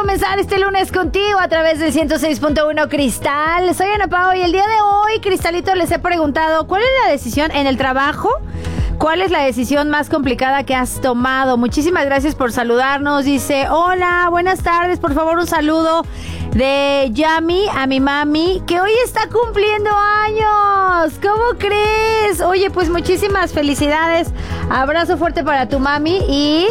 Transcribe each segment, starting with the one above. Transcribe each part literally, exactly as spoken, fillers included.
comenzar este lunes contigo a través del ciento seis punto uno Cristal. Soy Ana Pao y el día de hoy, Cristalito, les he preguntado ¿cuál es la decisión en el trabajo? ¿Cuál es la decisión más complicada que has tomado? Muchísimas gracias por saludarnos. Dice, hola, buenas tardes, por favor un saludo de Yami a mi mami, que hoy está cumpliendo años. ¿Cómo crees? Oye, pues muchísimas felicidades. Abrazo fuerte para tu mami y...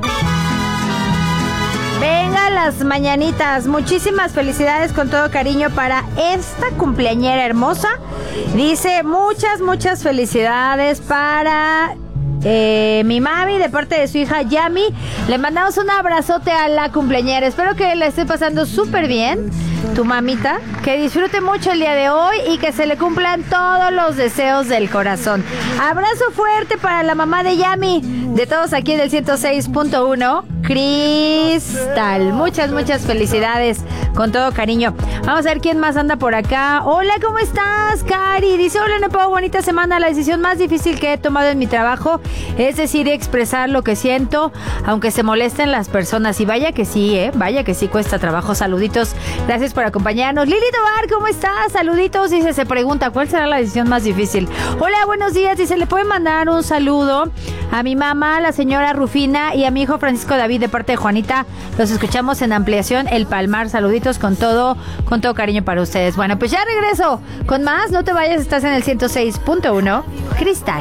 venga las mañanitas. Muchísimas felicidades con todo cariño para esta cumpleañera hermosa. Dice, muchas, muchas felicidades para eh, mi mami de parte de su hija Yami. Le mandamos un abrazote a la cumpleañera. Espero que la esté pasando súper bien, tu mamita. Que disfrute mucho el día de hoy y que se le cumplan todos los deseos del corazón. Abrazo fuerte para la mamá de Yami, de todos aquí del ciento seis punto uno Cristal. Muchas, muchas felicidades con todo cariño. Vamos a ver quién más anda por acá. Hola, ¿cómo estás, Cari? Dice, hola, no puedo, bonita semana. La decisión más difícil que he tomado en mi trabajo es decir y expresar lo que siento, aunque se molesten las personas. Y vaya que sí, ¿eh? Vaya que sí cuesta trabajo. Saluditos. Gracias por acompañarnos. Lili Tobar, ¿cómo estás? Saluditos. Dice, se pregunta, ¿cuál será la decisión más difícil? Hola, buenos días. Dice, ¿le puede mandar un saludo a mi mamá, la señora Rufina, y a mi hijo Francisco David de parte de Juanita? Los escuchamos en Ampliación El Palmar. Saluditos con todo, con todo cariño para ustedes. Bueno, pues ya regreso con más. No te vayas, estás en el ciento seis punto uno Cristal.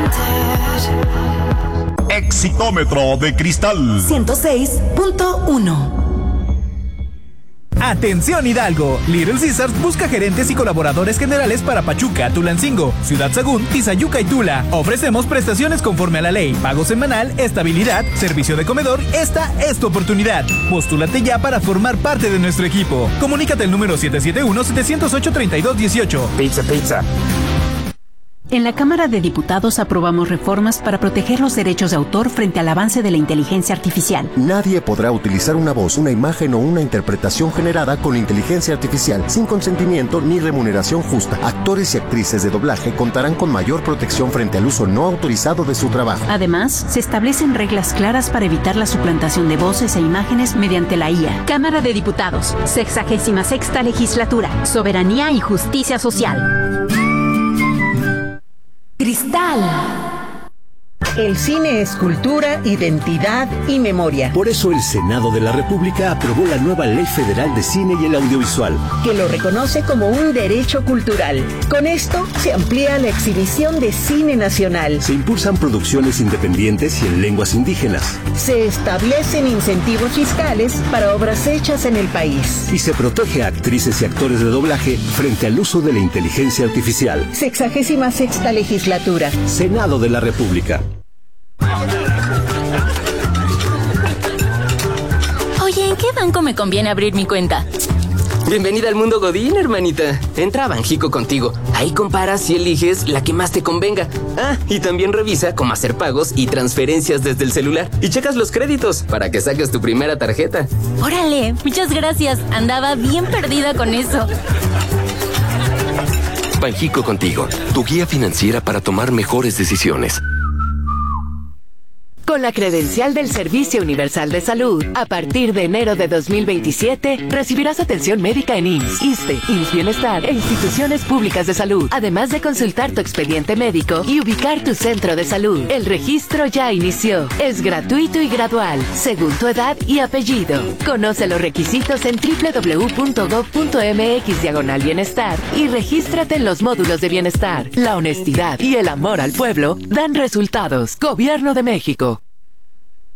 Exitómetro de Cristal ciento seis punto uno. Atención Hidalgo, Little Caesars busca gerentes y colaboradores generales para Pachuca, Tulancingo, Ciudad Sagún, Tizayuca y Tula. Ofrecemos prestaciones conforme a la ley, pago semanal, estabilidad, servicio de comedor. Esta es tu oportunidad. Postúlate ya para formar parte de nuestro equipo. Comunícate al número siete siete uno, siete cero ocho, tres dos uno ocho. Pizza, pizza. En la Cámara de Diputados aprobamos reformas para proteger los derechos de autor frente al avance de la inteligencia artificial. Nadie podrá utilizar una voz, una imagen o una interpretación generada con inteligencia artificial sin consentimiento ni remuneración justa. Actores y actrices de doblaje contarán con mayor protección frente al uso no autorizado de su trabajo. Además, se establecen reglas claras para evitar la suplantación de voces e imágenes mediante la I A. Cámara de Diputados, sexagésima sexta legislatura, soberanía y justicia social. Cristal. El cine es cultura, identidad y memoria. Por eso el Senado de la República aprobó la nueva Ley Federal de Cine y el Audiovisual, que lo reconoce como un derecho cultural. Con esto se amplía la exhibición de cine nacional. Se impulsan producciones independientes y en lenguas indígenas. Se establecen incentivos fiscales para obras hechas en el país. Y se protege a actrices y actores de doblaje frente al uso de la inteligencia artificial. Sexagésima sexta legislatura. Senado de la República. Oye, ¿en qué banco me conviene abrir mi cuenta? Bienvenida al mundo Godín, hermanita. Entra a Banjico Contigo. Ahí comparas y eliges la que más te convenga. Ah, y también revisa cómo hacer pagos y transferencias desde el celular. Y checas los créditos para que saques tu primera tarjeta. Órale, muchas gracias. Andaba bien perdida con eso. Banjico Contigo, tu guía financiera para tomar mejores decisiones. Con la credencial del Servicio Universal de Salud, a partir de enero de dos mil veintisiete, recibirás atención médica en I M S S, ISSSTE, I M S S Bienestar e instituciones públicas de salud, además de consultar tu expediente médico y ubicar tu centro de salud. El registro ya inició. Es gratuito y gradual, según tu edad y apellido. Conoce los requisitos en doble u doble u doble u punto gob punto eme equis diagonal bienestar y regístrate en los módulos de bienestar. La honestidad y el amor al pueblo dan resultados. Gobierno de México.